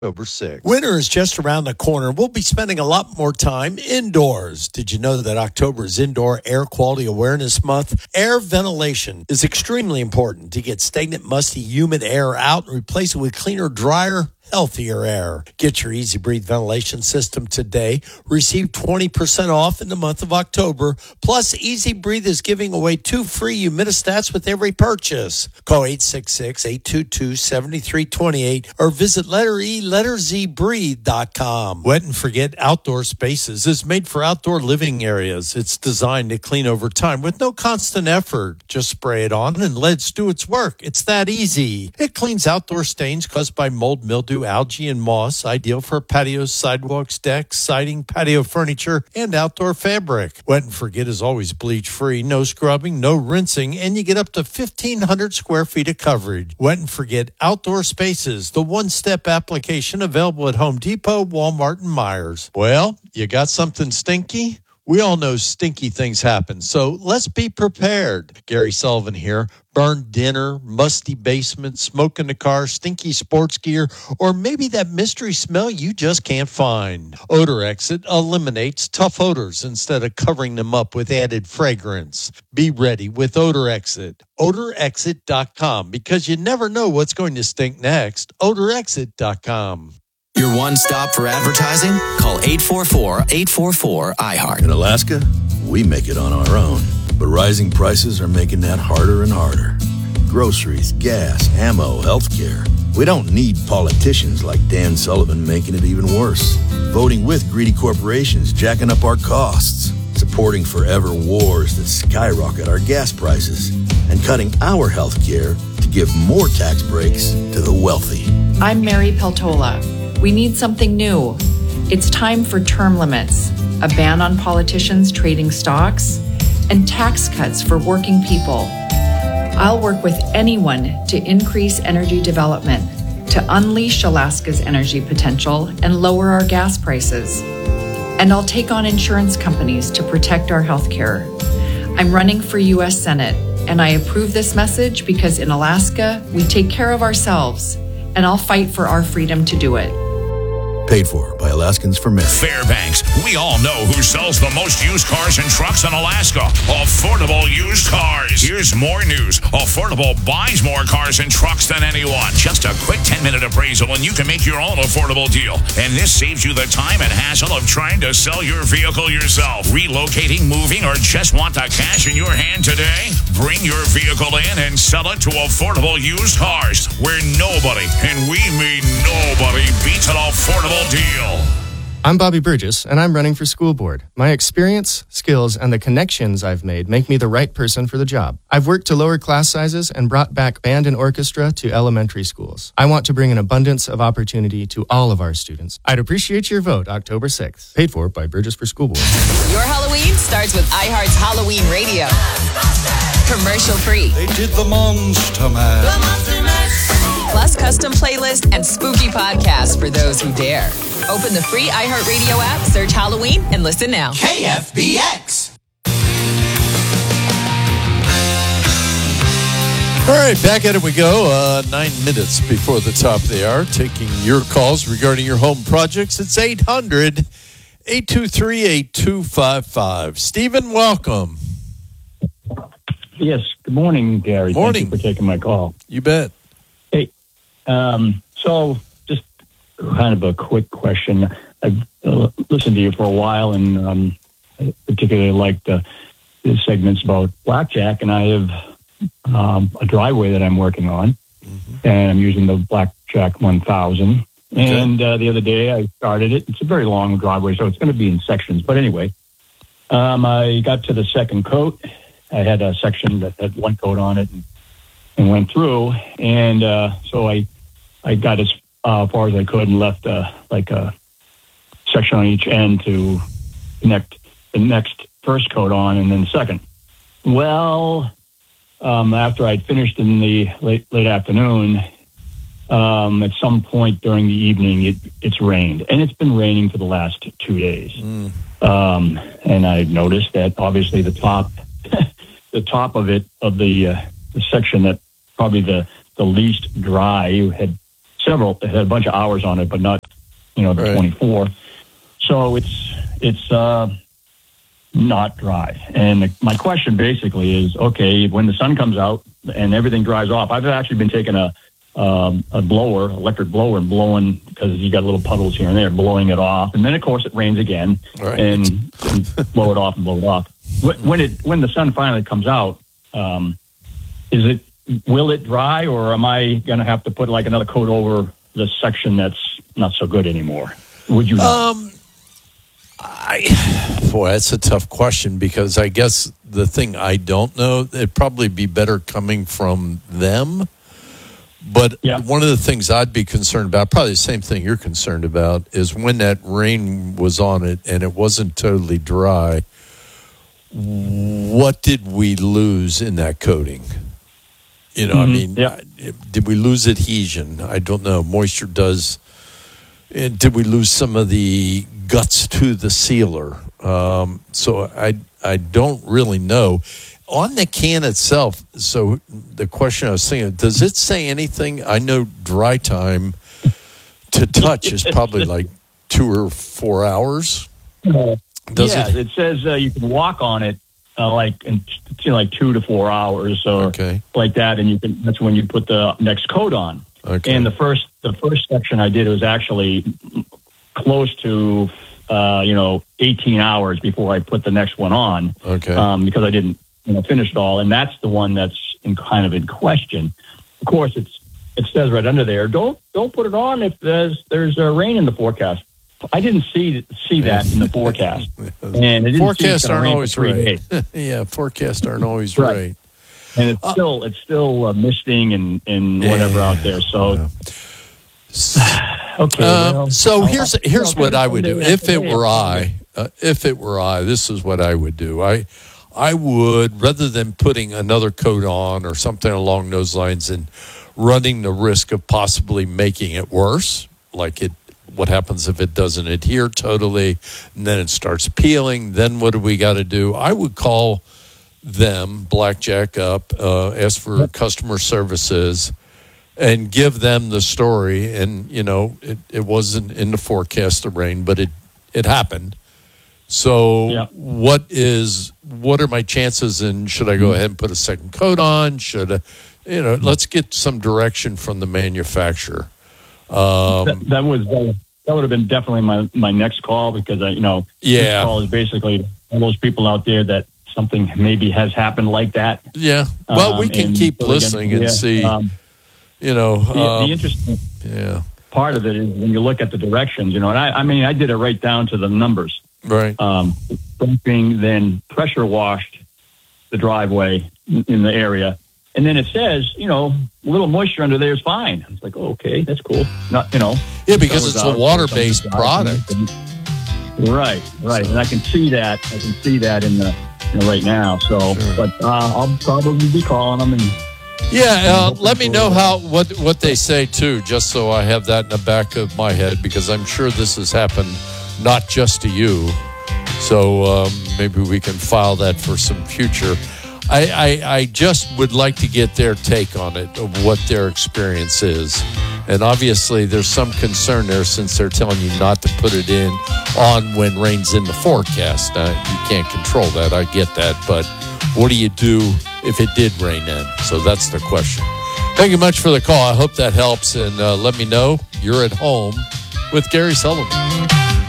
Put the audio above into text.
October 6th. Winter is just around the corner. We'll be spending a lot more time indoors. Did you know that October is Indoor Air Quality Awareness Month? Air ventilation is extremely important to get stagnant, musty, humid air out and replace it with cleaner, drier, healthier air. Get your Easy Breathe ventilation system today. Receive 20% off in the month of October. Plus, Easy Breathe is giving away 2 free humidistats with every purchase. Call 866-822-7328 or visit letterzbreathe.com. Wet and Forget Outdoor Spaces is made for outdoor living areas. It's designed to clean over time with no constant effort. Just spray it on and let it do its work. It's that easy. It cleans outdoor stains caused by mold, mildew, algae, and moss, ideal for patios, sidewalks, decks, siding, patio furniture, and outdoor fabric. Wet and Forget is always bleach-free, no scrubbing, no rinsing, and you get up to 1,500 square feet of coverage. Wet and Forget Outdoor Spaces, the one-step application available at Home Depot, Walmart, and Myers. Well, you got something stinky? We all know stinky things happen, so let's be prepared. Gary Sullivan here. Burned dinner, musty basement, smoke in the car, stinky sports gear, or maybe that mystery smell you just can't find. Odor Exit eliminates tough odors instead of covering them up with added fragrance. Be ready with Odor Exit. OdorExit.com, because you never know what's going to stink next. OdorExit.com. Your one-stop for advertising? Call 844-844-IHEART. In Alaska, we make it on our own. But rising prices are making that harder and harder. Groceries, gas, ammo, healthcare. We don't need politicians like Dan Sullivan making it even worse. Voting with greedy corporations jacking up our costs. Supporting forever wars that skyrocket our gas prices. And cutting our healthcare to give more tax breaks to the wealthy. I'm Mary Peltola. We need something new. It's time for term limits, a ban on politicians trading stocks, and tax cuts for working people. I'll work with anyone to increase energy development, to unleash Alaska's energy potential and lower our gas prices. And I'll take on insurance companies to protect our health care. I'm running for U.S. Senate, and I approve this message because in Alaska, we take care of ourselves, and I'll fight for our freedom to do it. Paid for by Alaskans for Men. Fairbanks. We all know who sells the most used cars and trucks in Alaska. Affordable Used Cars. Here's more news. Affordable buys more cars and trucks than anyone. Just a quick 10-minute appraisal and you can make your own affordable deal. And this saves you the time and hassle of trying to sell your vehicle yourself. Relocating, moving, or just want the cash in your hand today? Bring your vehicle in and sell it to Affordable Used Cars, where nobody, and we mean nobody, beats an affordable deal. I'm Bobby Burgess, and I'm running for school board. My experience, skills, and the connections I've made make me the right person for the job. I've worked to lower class sizes and brought back band and orchestra to elementary schools. I want to bring an abundance of opportunity to all of our students. I'd appreciate your vote October 6th. Paid for by Burgess for School Board. Your Halloween starts with iHeart's Halloween Radio. Commercial free. They did the Monster Mash. The Monster Mash. Plus custom playlist and spooky podcasts for those who dare. Open the free iHeartRadio app, search Halloween, and listen now. KFBX. All right, back at it we go. 9 minutes before the top of the hour, taking your calls regarding your home projects. It's 800-823-8255. Stephen, welcome. Yes, good morning, Gary. Morning. Thank you for taking my call. You bet. Hey, so just kind of a quick question. I've listened to you for a while, and I particularly like the segments about blackjack, and I have a driveway that I'm working on, and I'm using the Blackjack 1000. Okay. And the other day I started it. It's a very long driveway, so it's going to be in sections. But anyway, I got to the second coat. I had a section that had one coat on it and went through. And so I got as far as I could and left a section on each end to connect the next first coat on and then the second. Well, after I'd finished in the late afternoon, at some point during the evening, it's rained. And it's been raining for the last 2 days. And I noticed that obviously the top of it, of the section that probably the least dry, had it had a bunch of hours on it, but not, the Right. 24. So it's not dry. And my question basically is, okay, when the sun comes out and everything dries off, I've actually been taking a blower, electric blower, and blowing, because you got little puddles here and there, blowing it off. And then, of course, it rains again, Right. and blow it off and blow it off. When the sun finally comes out, will it dry, or am I going to have to put like another coat over the section that's not so good anymore? Would you know? That's a tough question, because I guess the thing I don't know, it'd probably be better coming from them. But one of the things I'd be concerned about, probably the same thing you're concerned about, is when that rain was on it and it wasn't totally dry, what did we lose in that coating? I mean, did we lose adhesion? I don't know. Moisture does. Did we lose some of the guts to the sealer? So I don't really know. On the can itself, so the question I was thinking, does it say anything? I know dry time to touch is probably like 2 or 4 hours. It says you can walk on it in 2 to 4 hours or like that, and that's when you put the next coat on. Okay. And the first section I did was actually close to 18 hours before I put the next one on. Okay. Because I didn't finish it all, and that's the one that's in question. Of course, it says right under there, don't put it on if there's rain in the forecast. I didn't see that in the forecast, and it didn't forecasts aren't rain always for 3 right. days. Yeah, forecasts aren't always right. And it's still misting and whatever out there. So okay. So here's what I would do if it were I. This is what I would do. I would, rather than putting another coat on or something along those lines and running the risk of possibly making it worse, what happens if it doesn't adhere totally and then it starts peeling, then what do we got to do? I would call them, Blackjack, up, ask for customer services, and give them the story. And, it wasn't in the forecast of rain, but it happened. So what are my chances, and should I go ahead and put a second coat on? Let's get some direction from the manufacturer. That would have been definitely my next call, because this call is basically all those people out there that something maybe has happened like that. Yeah. Well, we can keep listening and see. The interesting part of it is when you look at the directions. And I did it right down to the numbers. Right. Dumping, then pressure washed the driveway in the area. And then it says, a little moisture under there is fine. It's like, okay, that's cool. Not, Yeah, because it's a water-based product. Right. And I can see that. In the right now. So, but I'll probably be calling them and. Yeah, let me know what they say too, just so I have that in the back of my head, because I'm sure this has happened not just to you. So maybe we can file that for some future. I just would like to get their take on it, of what their experience is. And obviously there's some concern there, since they're telling you not to put it on when rain's in the forecast. Now, you can't control that, I get that, but what do you do if it did rain in? So that's the question. Thank you much for the call. I hope that helps, and let me know you're at home with Gary Sullivan.